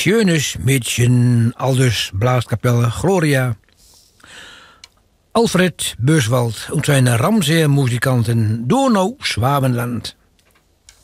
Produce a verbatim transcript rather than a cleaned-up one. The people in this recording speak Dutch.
schönes Mädchen, aldus Blaskapelle Gloria. Alfred Böswald und seine Ramsey-Musikanten Donau-Schwabenland.